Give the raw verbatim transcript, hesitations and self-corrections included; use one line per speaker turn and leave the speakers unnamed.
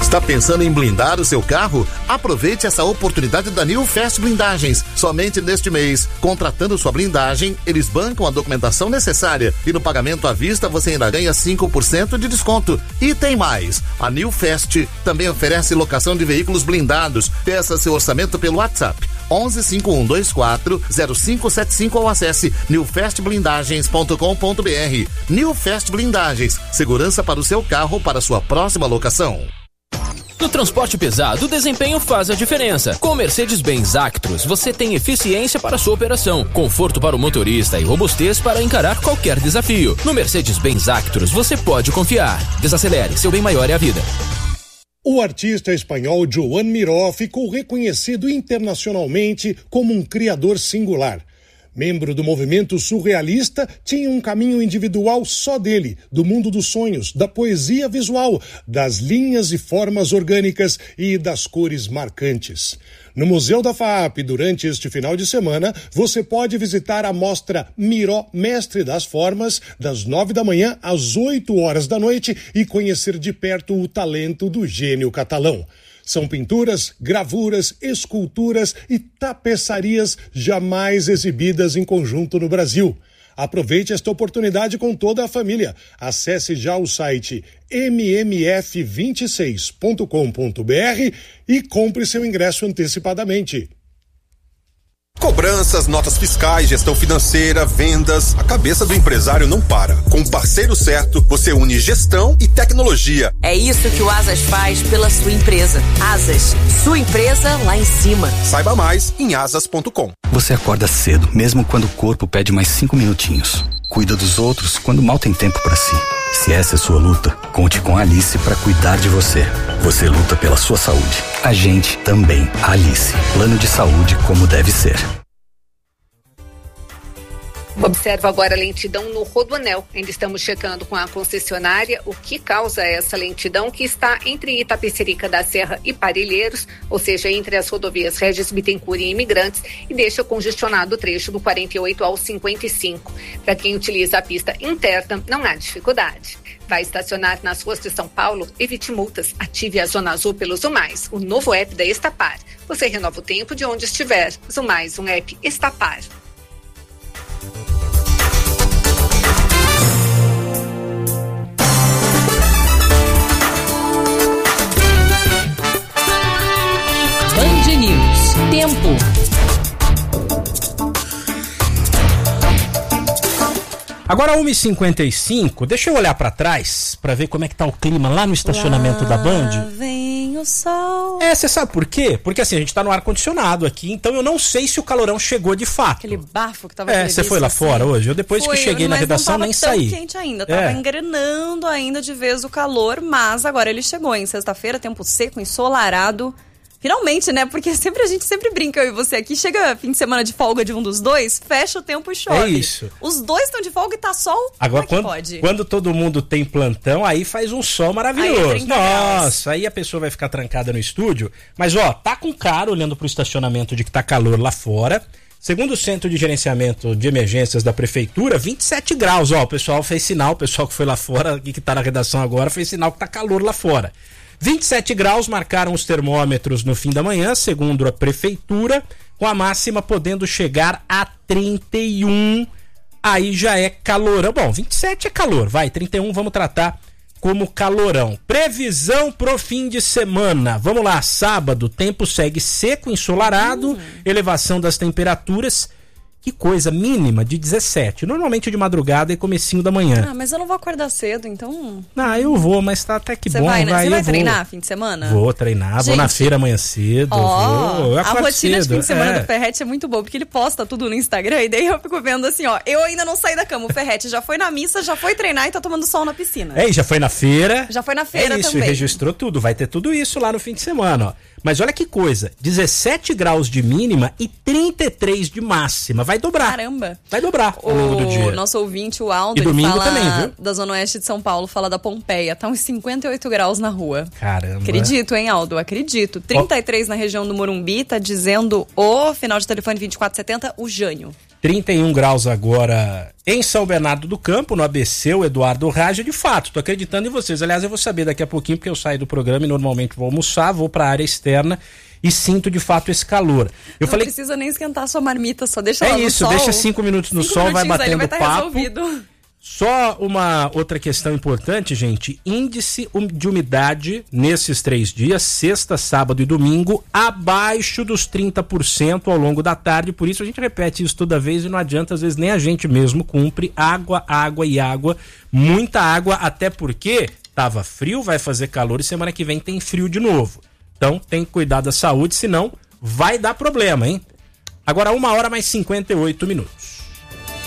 Está pensando em blindar o seu carro? Aproveite essa oportunidade da New Fast Blindagens. Somente neste mês, contratando sua blindagem, eles bancam a documentação necessária e no pagamento à vista você ainda ganha cinco por cento de desconto. E tem mais, a New Fast também oferece locação de veículos blindados. Peça seu orçamento pelo WhatsApp onze cinco um dois quatro zero cinco sete cinco ou acesse new fast blindagens ponto com ponto b r. New Fast Blindagens, segurança para o seu carro para sua próxima locação.
No transporte pesado, o desempenho faz a diferença. Com o Mercedes-Benz Actros, você tem eficiência para sua operação, conforto para o motorista e robustez para encarar qualquer desafio. No Mercedes-Benz Actros, você pode confiar. Desacelere, seu bem maior é a vida.
O artista espanhol Joan Miró ficou reconhecido internacionalmente como um criador singular. Membro do movimento surrealista, tinha um caminho individual só dele, do mundo dos sonhos, da poesia visual, das linhas e formas orgânicas e das cores marcantes. No Museu da FAAP, durante este final de semana, você pode visitar a mostra Miró, Mestre das Formas, das nove da manhã às oito horas da noite e conhecer de perto o talento do gênio catalão. São pinturas, gravuras, esculturas e tapeçarias jamais exibidas em conjunto no Brasil. Aproveite esta oportunidade com toda a família. Acesse já o site m m f vinte e seis ponto com ponto b r e compre seu ingresso antecipadamente.
Cobranças, notas fiscais, gestão financeira, vendas. A cabeça do empresário não para. Com o parceiro certo, você une gestão e tecnologia.
É isso que o Asas faz pela sua empresa. Asas, sua empresa lá em cima.
Saiba mais em asas ponto com.
Você acorda cedo, mesmo quando o corpo pede mais cinco minutinhos. Cuida dos outros quando mal tem tempo para si. Se essa é sua luta, conte com a Alice para cuidar de você. Você luta pela sua saúde. A gente também. Alice. Plano de saúde como deve ser.
Observa agora a lentidão no Rodoanel. Ainda estamos checando com a concessionária o que causa essa lentidão, que está entre Itapecerica da Serra e Parelheiros, ou seja, entre as rodovias Regis Bittencourt e Imigrantes, e deixa congestionado o trecho do quarenta e oito ao cinquenta e cinco. Para quem utiliza a pista interna, não há dificuldade. Vai estacionar nas ruas de São Paulo? Evite multas. Ative a Zona Azul pelo Zumais, o novo app da Estapar. Você renova o tempo de onde estiver. Zumais, um app Estapar.
Band News. Tempo.
Agora uma e cinquenta e cinco, deixa eu olhar pra trás pra ver como é que tá o clima lá no estacionamento lá da Band.
Vem o sol.
É, você sabe por quê? Porque assim, a gente tá no ar-condicionado aqui, então eu não sei se o calorão chegou de fato.
Aquele bafo que tava
É, você foi lá
assim.
fora hoje? Eu depois
Foi,
que cheguei na redação nem saí.
Não tava tão quente ainda, tava
É.
engrenando ainda de vez o calor, mas agora ele chegou em sexta-feira, tempo seco, ensolarado. Finalmente, né? Porque sempre a gente sempre brinca, eu e você aqui. Chega fim de semana de folga de um dos dois, fecha o tempo e chove.
É isso.
Os dois estão de folga e tá sol.
Agora,
como é
quando,
que pode?
quando todo mundo tem plantão, aí faz um sol maravilhoso.
Aí é
Nossa,
graus.
aí a pessoa vai ficar trancada no estúdio. Mas, ó, tá com cara olhando pro estacionamento de que tá calor lá fora. Segundo o Centro de Gerenciamento de Emergências da Prefeitura, vinte e sete graus. Ó, o pessoal fez sinal, o pessoal que foi lá fora, aqui que tá na redação agora, fez sinal que tá calor lá fora. vinte e sete graus marcaram os termômetros no fim da manhã, segundo a Prefeitura, com a máxima podendo chegar a trinta e um. Aí já é calorão. Bom, vinte e sete é calor, vai, trinta e um vamos tratar como calorão. Previsão pro fim de semana. Vamos lá, sábado, tempo segue seco, ensolarado, hum. elevação das temperaturas. Que coisa, mínima de dezessete. Normalmente de madrugada e comecinho da manhã.
Ah, mas eu não vou acordar cedo, então...
Ah, eu vou, mas tá até que
Você
bom.
vai, né?
Vai,
Você vai
eu
treinar
vou.
fim de semana?
Vou treinar,
Gente,
vou na feira amanhã cedo.
Ó,
vou, eu
a
acordo
rotina
cedo,
de fim de semana
é.
do Ferrete é muito boa, porque ele posta tudo no Instagram e daí eu fico vendo assim, ó, eu ainda não saí da cama, o Ferrete já foi na missa, já foi treinar e tá tomando sol na piscina.
É, e já foi na feira.
Já foi na feira
é isso,
também.
registrou tudo, vai ter tudo isso lá no fim de semana, ó. Mas olha que coisa, dezessete graus de mínima e trinta e três de máxima, vai dobrar.
Caramba.
Vai dobrar ao longo do dia.
O nosso ouvinte, o Aldo,
E
ele
domingo
fala
também, viu?
da Zona Oeste de São Paulo, fala da Pompeia, tá uns cinquenta e oito graus na rua.
Caramba.
Acredito, hein, Aldo? Acredito. trinta e três oh. na região do Morumbi, tá dizendo o final de telefone vinte e quatro setenta, o Jânio.
trinta e um graus agora em São Bernardo do Campo, no A B C, o Eduardo Raja. De fato, tô acreditando em vocês. Aliás, eu vou saber daqui a pouquinho, porque eu saio do programa e normalmente vou almoçar, vou pra área externa e sinto de fato esse calor. Eu
não
falei,
precisa nem esquentar a sua marmita, só deixa
é
ela no
isso,
sol.
deixa cinco minutos no
cinco
sol, vai batendo
vai tá
papo.
Resolvido.
Só uma outra questão importante, gente, índice de umidade nesses três dias, sexta, sábado e domingo, abaixo dos trinta por cento ao longo da tarde, por isso a gente repete isso toda vez e não adianta, às vezes nem a gente mesmo cumpre. Água, água e água, muita água, até porque tava frio, vai fazer calor e semana que vem tem frio de novo. Então tem que cuidar da saúde, senão vai dar problema, hein? Agora uma hora mais cinquenta e oito minutos.